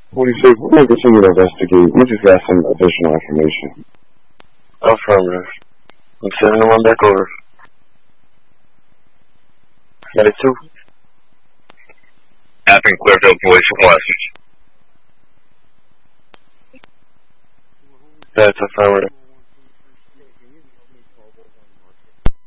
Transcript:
46, we're going to continue to investigate. We just got some additional information. Affirmative. I'm sending the one back over. 92. Happened, Clearfield Police West. That's affirmative.